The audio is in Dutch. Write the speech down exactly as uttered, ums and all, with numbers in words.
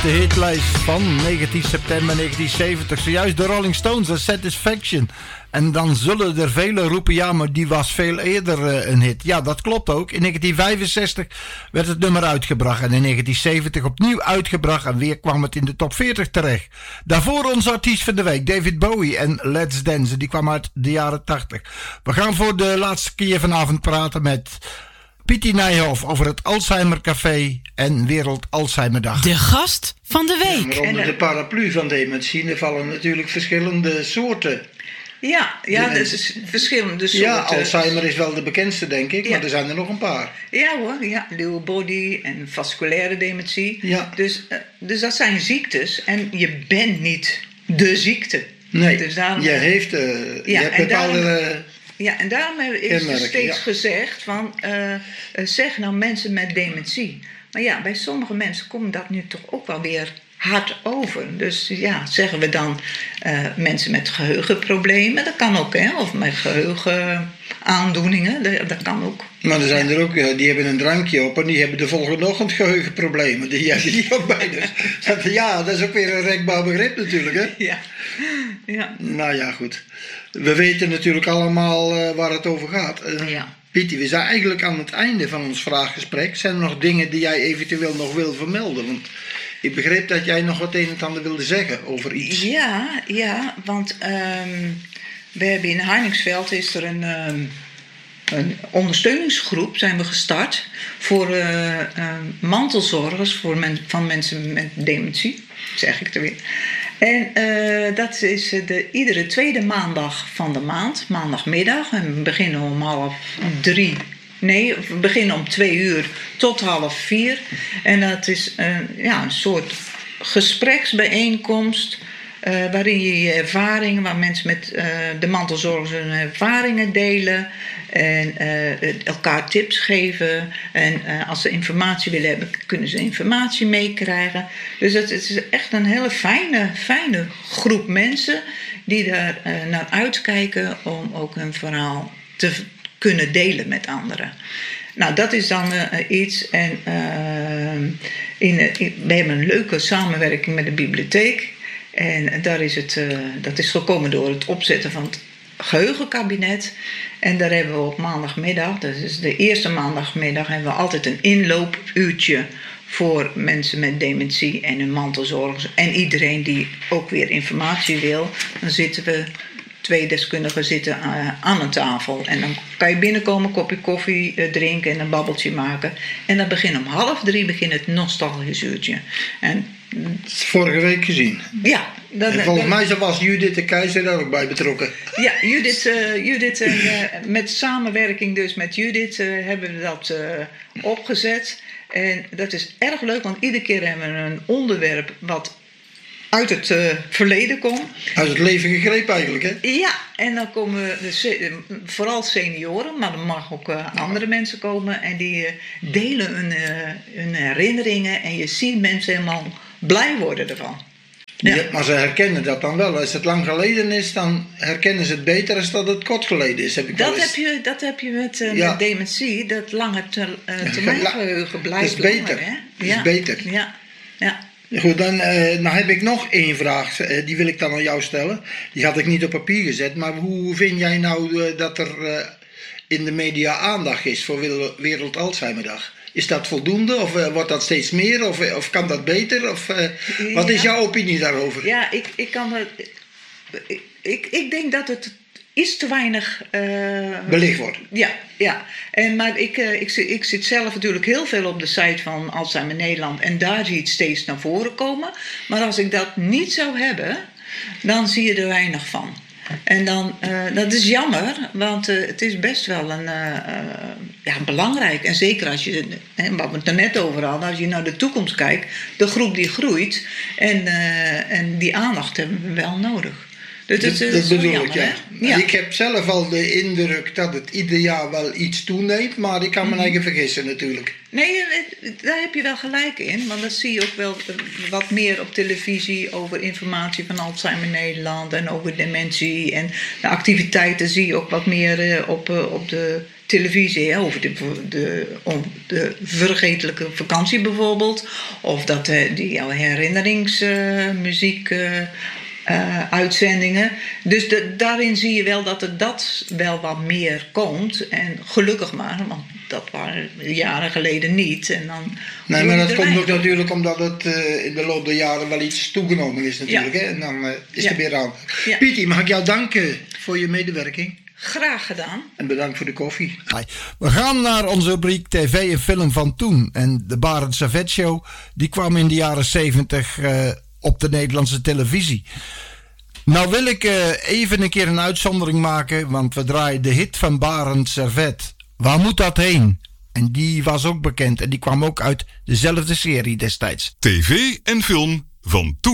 De hitlijst van negentien september negentien zeventig. Zojuist de Rolling Stones, A Satisfaction. En dan zullen er velen roepen, ja, maar die was veel eerder uh, een hit. Ja, dat klopt ook. In negentien vijfenzestig werd het nummer uitgebracht. En in negentien zeventig opnieuw uitgebracht. En weer kwam het in de top veertig terecht. Daarvoor onze artiest van de week, David Bowie en Let's Dance. Die kwam uit de jaren tachtig. We gaan voor de laatste keer vanavond praten met Pietje Nijhoff over het Alzheimer Café en Wereld Alzheimerdag. De gast van de week. Ja, maar onder de paraplu van dementie vallen natuurlijk verschillende soorten. Ja, ja, dat is verschillende soorten. Ja, Alzheimer is wel de bekendste, denk ik, ja. Maar er zijn er nog een paar. Ja hoor, ja, Lewy body en vasculaire dementie. Ja. Dus, uh, dus dat zijn ziektes en je bent niet de ziekte. Nee, dus daarom, je, heeft, uh, ja, je hebt bepaalde... Daarom, ja, en daarom is er steeds ja. gezegd van, uh, uh, zeg nou mensen met dementie. Maar ja, bij sommige mensen komt dat nu toch ook wel weer hard over. Dus ja, zeggen we dan uh, mensen met geheugenproblemen, dat kan ook, hè? Of met geheugenaandoeningen, dat, dat kan ook. Maar er zijn ja. er ook, die hebben een drankje op en die hebben de volgende ochtend geheugenproblemen. Die hebben die ook bij. Dus. Ja, dat is ook weer een rekbaar begrip natuurlijk, hè? Ja. ja. Nou ja, goed. We weten natuurlijk allemaal uh, waar het over gaat. Uh, ja. Pietie, we zijn eigenlijk aan het einde van ons vraaggesprek. Zijn er nog dingen die jij eventueel nog wil vermelden? Want ik begreep dat jij nog wat een en ander wilde zeggen over iets. Ja, ja, want um, we hebben in Heiningsveld is er een, um, een ondersteuningsgroep zijn we gestart voor uh, uh, mantelzorgers voor men, van mensen met dementie, zeg ik er weer. En uh, dat is de iedere tweede maandag van de maand, maandagmiddag. En we beginnen om half drie. Nee, we beginnen om twee uur tot half vier. En dat is uh, ja, een soort gespreksbijeenkomst. Uh, waarin je je ervaringen, waar mensen met uh, de mantelzorgers hun ervaringen delen. En uh, elkaar tips geven. En uh, als ze informatie willen hebben, kunnen ze informatie meekrijgen. Dus het, het is echt een hele fijne, fijne groep mensen die daar uh, naar uitkijken om ook hun verhaal te kunnen delen met anderen. Nou, dat is dan uh, iets. En uh, in, in, we hebben een leuke samenwerking met de bibliotheek. En daar is het, uh, dat is gekomen door het opzetten van het geheugenkabinet. En daar hebben we op maandagmiddag, dat is de eerste maandagmiddag, hebben we altijd een inloopuurtje voor mensen met dementie en hun mantelzorgers. En iedereen die ook weer informatie wil, dan zitten we, twee deskundigen zitten uh, aan een tafel. En dan kan je binnenkomen, een kopje koffie uh, drinken en een babbeltje maken. En dan begint om half drie begint het nostalgisch uurtje. En dat is vorige week gezien. Ja. Dat, en volgens dat, mij was Judith de Keizer daar ook bij betrokken. Ja, Judith, uh, Judith en, uh, met samenwerking dus met Judith uh, hebben we dat uh, opgezet. En dat is erg leuk, want iedere keer hebben we een onderwerp wat uit het uh, verleden komt. Uit het leven gegrepen eigenlijk, hè? Ja, en dan komen de, vooral senioren, maar er mag ook uh, andere mensen komen. En die uh, delen hun, uh, hun herinneringen en je ziet mensen helemaal blij worden ervan. Ja. Ja, maar ze herkennen dat dan wel. Als het lang geleden is, dan herkennen ze het beter als dat het kort geleden is. Heb ik dat, heb je, dat heb je met, uh, ja. met dementie, dat lange ter, uh, termijngeheugen blijft langer. Dat is beter. Langer, dat ja. is beter. Ja, ja. Goed, dan, uh, dan heb ik nog één vraag. Uh, die wil ik dan aan jou stellen. Die had ik niet op papier gezet. Maar hoe vind jij nou uh, dat er uh, in de media aandacht is voor Wereld Alzheimerdag? Is dat voldoende of uh, wordt dat steeds meer of, uh, of kan dat beter? Of, uh, ja. Wat is jouw opinie daarover? Ja, ik, ik kan het. Ik, ik, ik denk dat het iets te weinig uh, belicht wordt. Ja, ja. En, maar ik, uh, ik, ik zit zelf natuurlijk heel veel op de site van Alzheimer Nederland en daar zie je het steeds naar voren komen. Maar als ik dat niet zou hebben, dan zie je er weinig van. En dan, uh, dat is jammer, want uh, het is best wel een, uh, uh, ja, belangrijk. En zeker als je, hè, wat we het er net over hadden, als je naar de toekomst kijkt, de groep die groeit en, uh, en die aandacht hebben we wel nodig. Dus dat, het, dat bedoel jammer, ik, ja. ja. Ik heb zelf al de indruk dat het ieder jaar wel iets toeneemt, maar ik kan me eigen vergissen natuurlijk. Nee, daar heb je wel gelijk in, want dat zie je ook wel wat meer op televisie over informatie van Alzheimer Nederland en over dementie. En de activiteiten zie je ook wat meer op, op de televisie, hè, over de, de, om de vergetelijke vakantie bijvoorbeeld. Of dat uh, die herinneringsmuziek uh, uh, uitzendingen. Dus de, daarin zie je wel dat er dat wel wat meer komt. En gelukkig maar, want dat waren jaren geleden niet. En dan nee, maar dat komt ook natuurlijk omdat het uh, in de loop der jaren wel iets toegenomen is natuurlijk. Ja. Hè? En dan uh, is ja. er weer aan. Ja. Pietie, mag ik jou danken voor je medewerking? Graag gedaan. En bedankt voor de koffie. We gaan naar onze rubriek T V en film van toen. En de Barend Servet Show, die kwam in de jaren zeventig uh, op de Nederlandse televisie. Nou wil ik uh, even een keer een uitzondering maken, want we draaien de hit van Barend Servet. Waar moet dat heen? En die was ook bekend en die kwam ook uit dezelfde serie destijds. T V en film van toen.